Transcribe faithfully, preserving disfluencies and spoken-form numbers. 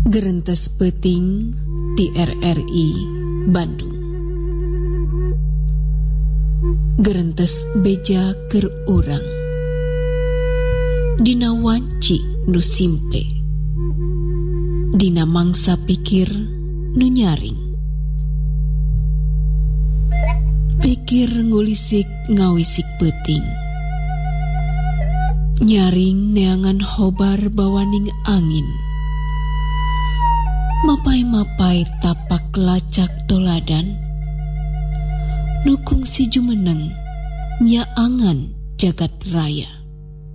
Gerentes Peuting ti R R I Bandung. Gerentes beja keur urang dina wanci nu simpe, dina mangsa pikir nu nyaring. Pikir ngulisik ngawisik peuting, nyaring neangan hobar bawaning angin. Mapai-mapai tapak lacak toladan, nukung si jumeneng nyaangan jagat raya.